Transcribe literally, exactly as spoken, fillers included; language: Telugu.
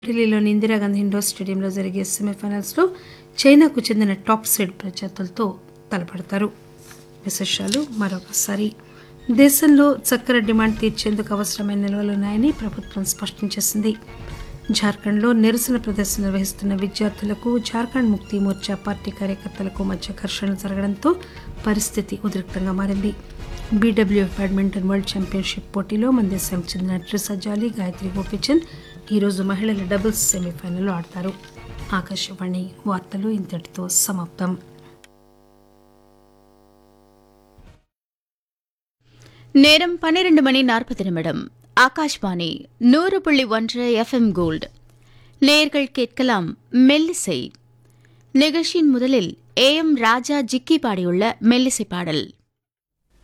ఢిల్లీలోని ఇందిరాగాంధీ ఇండోర్ స్టేడియంలో జరిగే సెమీఫైనల్స్లో చైనాకు చెందిన టాప్ సీడ్ ప్రత్యర్థులతో తలపడతారు. విశేషాలు మరొకసారి దేశంలో చక్కెర డిమాండ్ తీర్చేందుకు అవసరమైన నిల్వలున్నాయని ప్రభుత్వం స్పష్టం చేసింది. జార్ఖండ్లో నిరసన ప్రదర్శన నిర్వహిస్తున్న విద్యార్థులకు జార్ఖండ్ ముక్తి మోర్చా పార్టీ కార్యకర్తలకు మధ్య ఘర్షణలు జరగడంతో పరిస్థితి ఉద్రిక్తంగా మారింది. బీడబ్ల్యూఎఫ్ బ్యాడ్మింటన్ వరల్డ్ ఛాంపియన్షిప్ పోటీలో మన దేశానికి చెందిన ట్రిసా జాలీ, గాయత్రి గోపీచంద్ ఈరోజు మహిళల డబుల్స్ సెమీఫైనల్లో ఆడతారు. ఆకాశవాణి వార్తలు ఇంతటితో సమాప్తం. நேரம் பன்னிரண்டு மணி நாற்பது நிமிடம். ஆகாஷ்வாணி நூறு புள்ளி ஒன்று எஃப்எம் கோல்டு. நேர்கள் கேட்கலாம் மெல்லிசை நிகழ்ச்சியின் முதலில் ஏ எம் ராஜா ஜிக்கி பாடியுள்ள மெல்லிசை பாடல்.